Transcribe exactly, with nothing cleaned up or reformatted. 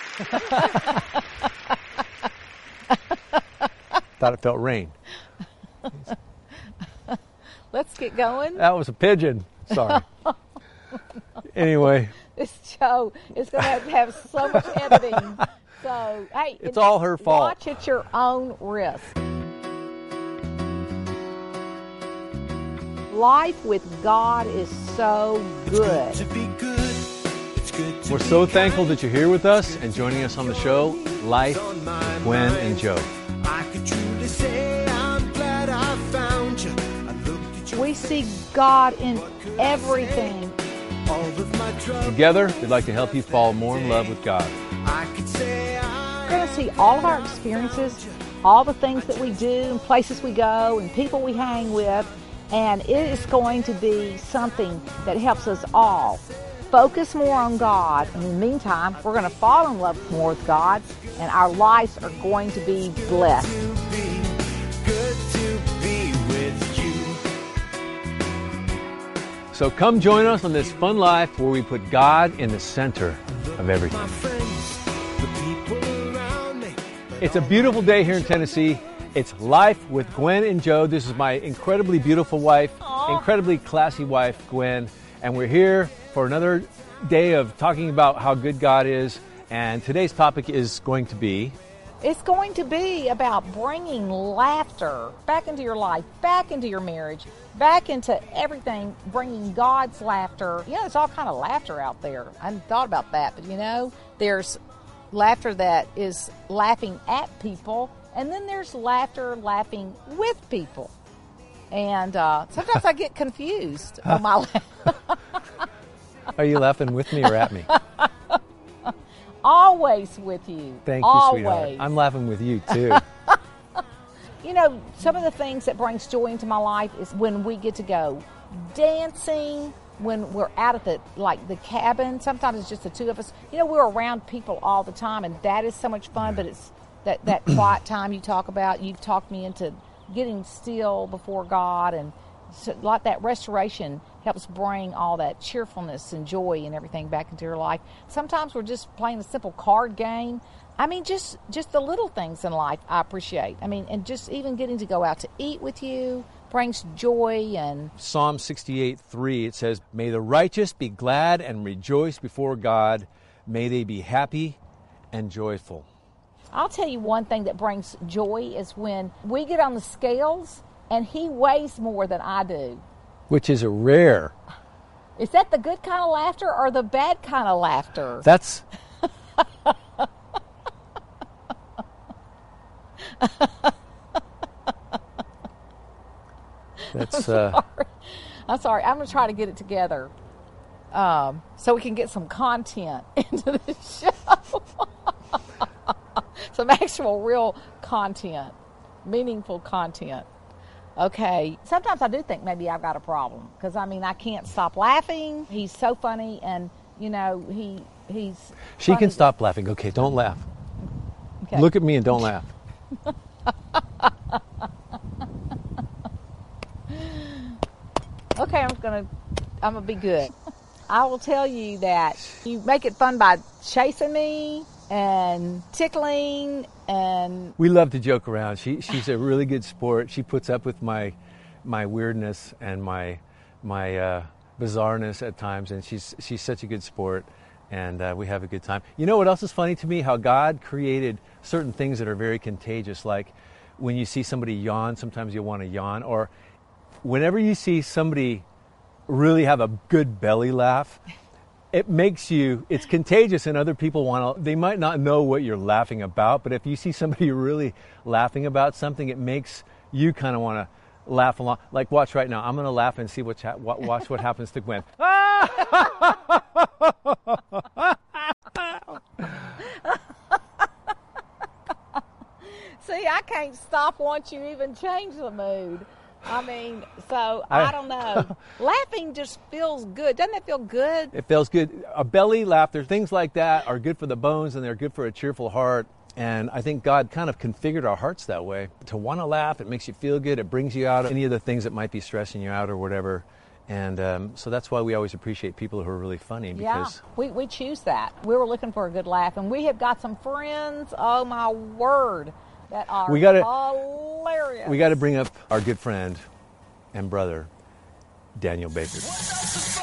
Thought it felt rain. Let's get going. That was a pigeon. Sorry. Anyway. This show is going to have, have so much editing. So, hey. It's all her fault. Watch at your own risk. Life with God is so good. To be good. It's good to We're be so kind. thankful that you're here with us and joining us on the show, Life, Gwen, and Joe. I could truly say I'm glad I found you. I looked at your We see God in everything. all of my troubles. Together, we'd like to help you fall more in love with God. I could say We're I going to see all of our experiences, all the things that we do, and places we go, and people we hang with, and it is going to be something that helps us all focus more on God. And in the meantime, we're going to fall in love more with God, and our lives are going to be blessed. to be good to be with you. So come join us on this fun life where we put God in the center of everything. My friends, the people around me. It's a beautiful day here in Tennessee. It's Life with Gwen and Joe. This is my incredibly beautiful wife, Aw. incredibly classy wife, Gwen. And we're here for another day of talking about how good God is. And today's topic is going to be... It's going to be about bringing laughter back into your life, back into your marriage, back into everything, bringing God's laughter. You know, there's all kind of laughter out there. I hadn't thought about that, but you know, there's laughter that is laughing at people, and then there's laughter laughing with people. And uh, sometimes I get confused on my laugh. Are you laughing with me or at me? Always with you. Thank you, Always. sweetheart. I'm laughing with you, too. You know, some of the things that brings joy into my life is when we get to go dancing, when we're out at the, like, the cabin. Sometimes it's just the two of us. You know, we're around people all the time, and that is so much fun, but it's that, that quiet time you talk about. You've talked me into getting still before God, and so, like that restoration helps bring all that cheerfulness and joy and everything back into your life. Sometimes we're just playing a simple card game. I mean, just just the little things in life I appreciate. I mean, and just even getting to go out to eat with you brings joy. And Psalm sixty-eight three, it says, "May the righteous be glad and rejoice before God. May they be happy and joyful." I'll tell you one thing that brings joy is when we get on the scales and he weighs more than I do. Which is a rare. Is that the good kind of laughter or the bad kind of laughter? That's... That's uh, Sorry. I'm sorry. I'm going to try to get it together um, so we can get some content into the show. Some actual real content, meaningful content. Okay. Sometimes I do think maybe I've got a problem because, I mean, I can't stop laughing. He's so funny, and, you know, he he's she funny. can stop laughing. Okay, don't laugh. Okay. Look at me and don't laugh. Okay, I'm gonna, I'm gonna be good. I will tell you that you make it fun by chasing me and tickling, and We love to joke around. She she's a really good sport. She puts up with my my weirdness and my my uh, bizarreness at times, and she's she's such a good sport, and uh, we have a good time. You know what else is funny to me? How God created certain things that are very contagious, like when you see somebody yawn, sometimes you'll want to yawn, or whenever you see somebody really have a good belly laugh, it makes you, it's contagious, and other people want to, they might not know what you're laughing about, but if you see somebody really laughing about something, it makes you kind of want to laugh along. Like, watch right now. I'm going to laugh and see what's ha- watch what happens to Gwen. see, I can't stop once you even change the mood. I mean, so I, I- don't know. Laughing just feels good. Doesn't it feel good? It feels good. A belly laughter, things like that are good for the bones, and they're good for a cheerful heart. And I think God kind of configured our hearts that way. To want to laugh, it makes you feel good. It brings you out of any of the things that might be stressing you out or whatever. And um, so that's why we always appreciate people who are really funny, because yeah, we, we choose that. We were looking for a good laugh, and we have got some friends, oh my word, that are we gotta, hilarious. We got to bring up our good friend and brother, Daniel Baker.